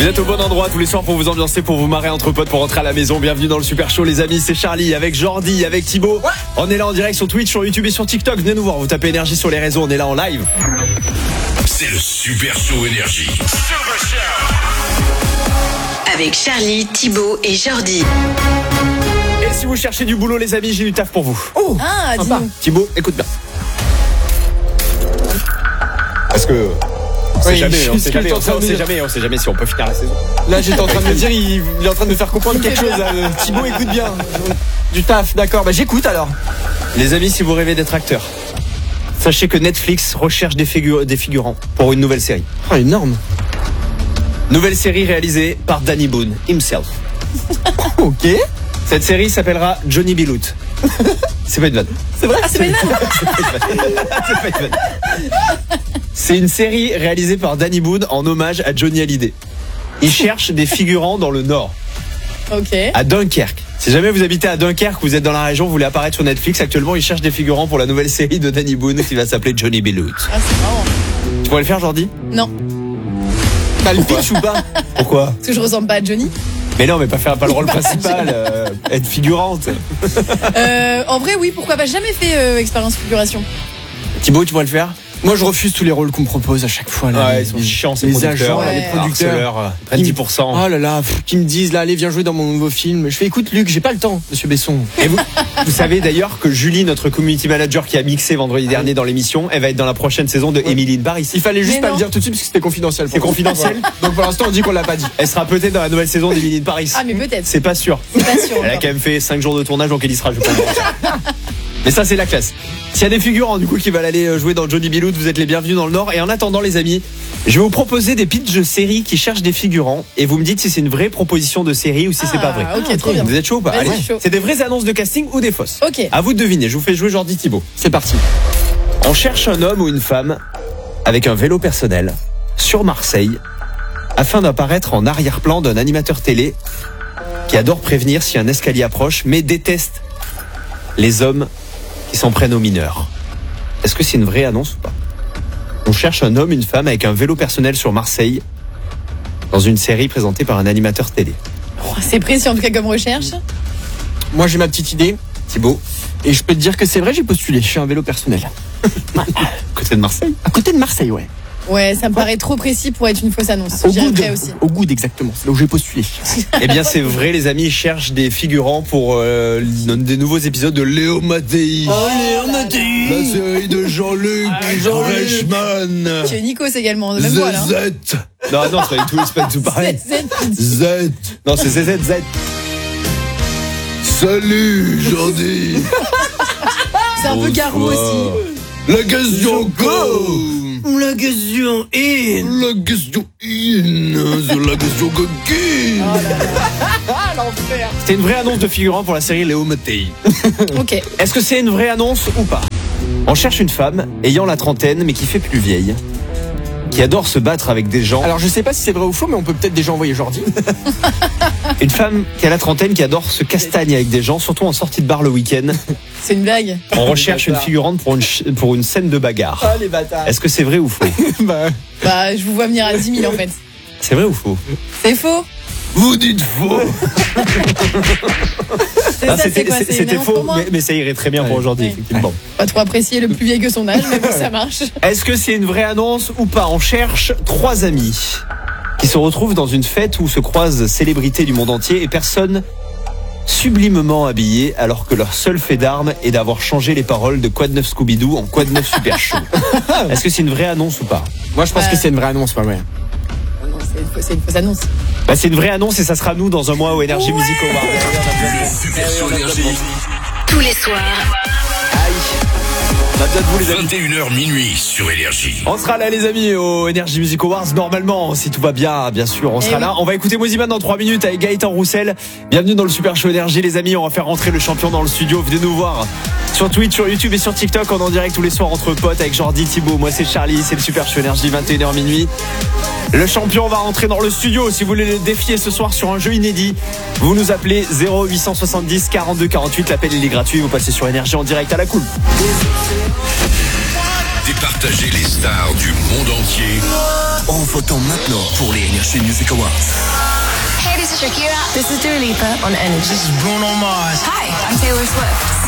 Vous êtes au bon endroit tous les soirs pour vous ambiancer, pour vous marrer entre potes, pour rentrer à la maison. Bienvenue dans le Super Show les amis, c'est Charlie avec Jordi, avec Thibaut. Ouais. On est là en direct sur Twitch, sur YouTube et sur TikTok. Venez nous voir, vous tapez énergie sur les réseaux, on est là en live. C'est le Super Show énergie. Avec Charlie, Thibaut et Jordi. Et si vous cherchez du boulot les amis, j'ai du taf pour vous. Oh, dis-nous. Thibaut, écoute bien. Parce que on sait jamais si on peut finir la saison. Là j'étais en train de me dire, il est en train de me faire comprendre quelque chose là. Thibaut, écoute bien. Du taf, d'accord, bah j'écoute alors. Les amis, si vous rêvez d'être acteur, sachez que Netflix recherche des figurants pour une nouvelle série. Oh, énorme. Nouvelle série réalisée par Danny Boone himself. Ok. Cette série s'appellera Johnny B. Loot. C'est pas une vanne. C'est vrai? C'est pas une vanne. C'est pas une vanne. C'est une série réalisée par Danny Boone en hommage à Johnny Hallyday. Il cherche des figurants dans le Nord. Ok. À Dunkerque. Si jamais vous habitez à Dunkerque, vous êtes dans la région, vous voulez apparaître sur Netflix, actuellement, ils cherchent des figurants pour la nouvelle série de Danny Boone qui va s'appeler Johnny B. Loot. Ah, c'est marrant. Tu pourrais le faire, Jordi? Non. T'as le pitch ou pas? Pourquoi? Parce que je ressemble pas à Johnny. Mais non, mais pas le rôle principal, être figurante. En vrai, oui, pourquoi pas. Jamais fait expérience figuration. Thibaut, tu pourrais le faire? Moi je refuse tous les rôles qu'on me propose à chaque fois là. Ouais, ils sont chiants ces les producteurs. agents, ouais. les producteurs. Ils prennent 10%. Oh là là, qui me disent là, allez viens jouer dans mon nouveau film. Je fais écoute Luc, j'ai pas le temps, monsieur Besson. Et vous savez d'ailleurs que Julie, notre community manager qui a mixé vendredi dernier dans l'émission, elle va être dans la prochaine saison de Emily in Paris. Il fallait juste Mais pas non. le dire tout de suite parce que c'était confidentiel. C'est confidentiel. Donc pour l'instant on dit qu'on l'a pas dit. Elle sera peut-être dans la nouvelle saison d'Emily in Paris. Ah, mais peut-être. C'est pas sûr. C'est pas sûr. Elle a encore. quand même fait 5 jours de tournage, donc elle y sera, je pense. Mais ça, c'est la classe. S'il y a des figurants, du coup, qui veulent aller jouer dans Johnny B. Loot, vous êtes les bienvenus dans le Nord. Et en attendant, les amis, je vais vous proposer des pitchs de séries qui cherchent des figurants. Et vous me dites si c'est une vraie proposition de série ou si c'est pas vrai. Ok, trop bien. Vous êtes chaud ou pas? Vas-y, Allez. chaud. C'est des vraies annonces de casting ou des fausses? Ok. À vous de deviner. Je vous fais jouer Jordi Thibaut. C'est parti. On cherche un homme ou une femme avec un vélo personnel sur Marseille afin d'apparaître en arrière-plan d'un animateur télé qui adore prévenir si un escalier approche mais déteste les hommes qui s'en prennent aux mineurs. Est-ce que c'est une vraie annonce ou pas? On cherche un homme, une femme avec un vélo personnel sur Marseille dans une série présentée par un animateur télé. Oh, c'est précis en tout cas comme recherche. Moi j'ai ma petite idée Thibaut, et je peux te dire que c'est vrai, j'ai postulé. Je suis un vélo personnel. côté de Marseille. À côté de Marseille, ouais. Ouais, ça me paraît trop précis pour être une fausse annonce. J'irais vrai aussi. Au Goud exactement. C'est là où j'ai postulé. Eh bien c'est vrai les amis, ils cherchent des figurants pour des nouveaux épisodes de Léo Mattei. La série de Jean-Luc Reichmann. Tu es Nikos également, de même voix là. ZZ. Non, c'est pas du tout pareil. Z. Non, c'est ZZ. Salut, Jordi. C'est un peu garou aussi. La question go. La question in. La question in. C'est la question coquine. C'était une vraie annonce de figurant pour la série Léo Mattei. Ok. Est-ce que c'est une vraie annonce ou pas? On cherche une femme ayant la trentaine mais qui fait plus vieille, qui adore se battre avec des gens. Alors je sais pas si c'est vrai ou faux, mais on peut peut-être déjà envoyer Jordi. Une femme qui a la trentaine, qui adore se castagner avec des gens, surtout en sortie de bar le week-end. C'est une blague. On recherche une figurante pour une scène de bagarre. Ah les bâtards. Est-ce que c'est vrai ou faux? Bah, je vous vois venir à 10 000 en fait. C'est vrai ou faux? C'est faux. Vous dites faux. C'est ça, c'est quoi? C'est une C'était annonce faux, pour moi. mais ça irait très bien pour aujourd'hui, Ouais. effectivement. Pas trop apprécié le plus vieil que son âge, mais bon, ça marche. Est-ce que c'est une vraie annonce ou pas? On cherche 3 amis qui se retrouvent dans une fête où se croisent célébrités du monde entier et personnes sublimement habillées alors que leur seul fait d'armes est d'avoir changé les paroles de Quad 9 Scooby-Doo en Quad 9 Super Show. Est-ce que c'est une vraie annonce ou pas? Moi je pense que c'est une vraie annonce, pas vrai. Non, c'est une fausse annonce. Bah, c'est une vraie annonce et ça sera nous dans un mois au Energy Music Award. Le Super Show énergie. Tous les soirs. On a besoin de vous, les amis. 21h minuit sur énergie. On sera là les amis au Energy Music Awards normalement si tout va bien sûr on sera là. On va écouter Moziman dans 3 minutes avec Gaëtan Roussel. Bienvenue dans le Super Show Énergie les amis, on va faire rentrer le champion dans le studio. Venez nous voir sur Twitch, sur YouTube et sur TikTok. On est en direct tous les soirs entre potes avec Jordi, Thibaut. Moi c'est Charlie, c'est le Super Show Énergie 21h minuit. Le champion va rentrer dans le studio. Si vous voulez le défier ce soir sur un jeu inédit, vous nous appelez 0870 42 48. L'appel il est gratuit, vous passez sur Énergie en direct à la cool. Des départager les stars du monde entier En votant maintenant pour les Energy Music Awards. Hey, this is Shakira. This is Dua Lipa on Energy. This is Bruno Mars. Hi, I'm Taylor Swift.